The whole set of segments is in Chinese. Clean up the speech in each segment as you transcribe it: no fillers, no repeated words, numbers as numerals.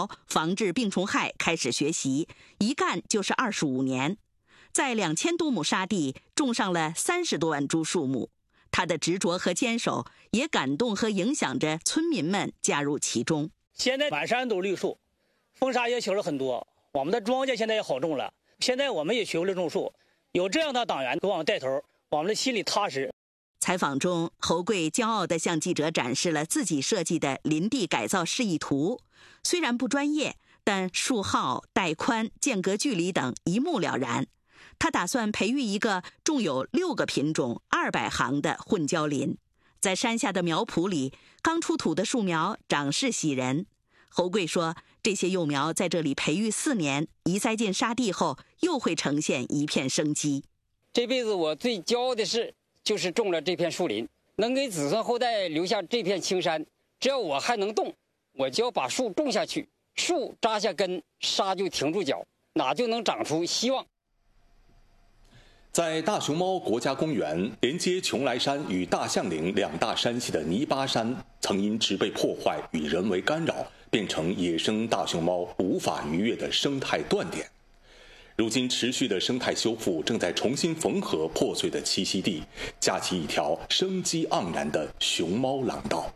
苗防治病虫害开始学习，一干就是25年，在2000多亩沙地种上了30多万株树木。他的执着和坚守也感动和影响着村民们加入其中。 现在满山都是绿树，风沙也小了很多，我们的庄稼现在也好种了。现在我们也学会了种树，有这样的党员给我们带头，我们的心里踏实。 采访中，侯贵骄傲地向记者展示了自己设计的林地改造示意图，虽然不专业，但树号、带宽、间隔距离等一目了然。他打算培育一个种有6个品种、200行的混交林。在山下的苗圃里，刚出土的树苗长势喜人。侯贵说，这些幼苗在这里培育4年，移栽进沙地后，又会呈现一片生机。 这辈子我最骄傲的事，就是种了这片树林，能给子孙后代留下这片青山。只要我还能动，我就要把树种下去。树扎下根，沙就停住脚，哪就能长出希望。 在大熊猫国家公园连接邛崃山与大象岭2大山系的泥巴山，曾因植被破坏与人为干扰，变成野生大熊猫无法逾越的生态断点。如今持续的生态修复正在重新缝合破碎的栖息地，架起一条生机盎然的熊猫廊道。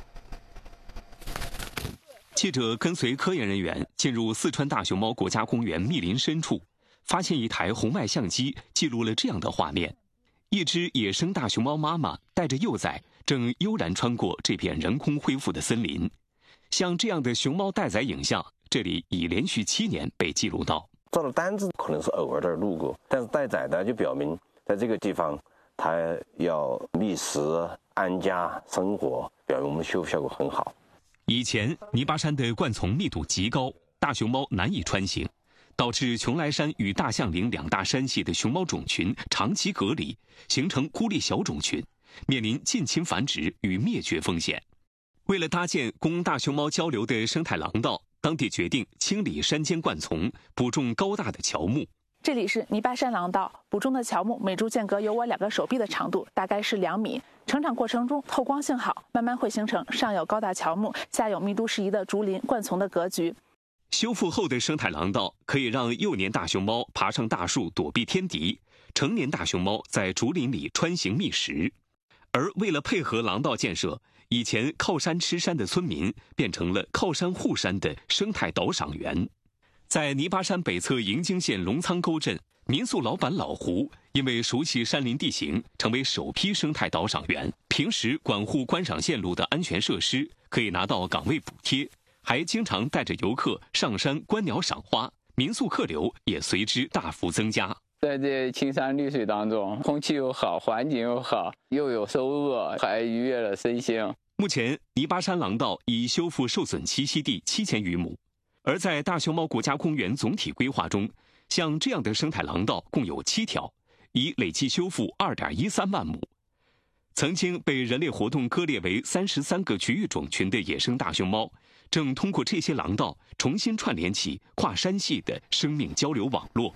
记者跟随科研人员进入四川大熊猫国家公园密林深处，发现一台红外相机记录了这样的画面：一只野生大熊猫妈妈带着幼崽正悠然穿过这片人工恢复的森林。像这样的熊猫待崽影像，这里已连续7年被记录到。 照的单子可能是偶尔的路过，但是待崽呢，就表明在这个地方它要觅食、安家、生活，表明我们修复效果很好。 以前泥巴山的灌丛密度极高，大熊猫难以穿行，导致邛崃山与大象岭2大山系的熊猫种群长期隔离，形成孤立小种群，面临近亲繁殖与灭绝风险。为了搭建供大熊猫交流的生态廊道，当地决定清理山间灌丛，补种高大的乔木。 这里是泥巴山廊道，补种的乔木每株间隔有我2个手臂的长度，大概是2米。成长过程中透光性好，慢慢会形成上有高大乔木，下有密度适宜的竹林灌丛的格局。 修复后的生态廊道可以让幼年大熊猫爬上大树躲避天敌，成年大熊猫在竹林里穿行觅食。而为了配合廊道建设，以前靠山吃山的村民变成了靠山护山的生态导赏员。在泥巴山北侧营京县龙仓沟镇，民宿老板老胡因为熟悉山林地形，成为首批生态导赏员。平时管护观赏线路的安全设施，可以拿到岗位补贴，还经常带着游客上山观鸟赏花，民宿客流也随之大幅增加。 在这青山绿水当中，空气又好，环境又好，又有收入，还愉悦了身心。 目前泥巴山廊道已修复受损栖息地7000余亩，而在大熊猫国家公园总体规划中，像这样的生态廊道共有7条，已累计修复2.13万亩。曾经被人类活动割裂为33个局域种群的野生大熊猫，正通过这些廊道重新串联起跨山系的生命交流网络。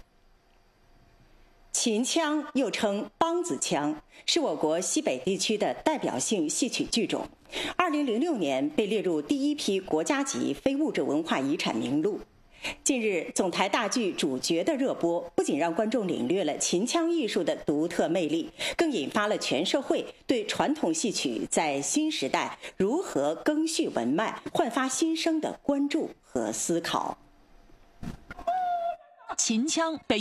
秦腔又称梆子腔，是我国西北地区的代表性戏曲剧种。2006年被列入第1批国家级非物质文化遗产名录。近日，总台大剧主角的热播，不仅让观众领略了秦腔艺术的独特魅力，更引发了全社会对传统戏曲在新时代如何更续文脉、焕发新生的关注和思考。 秦腔被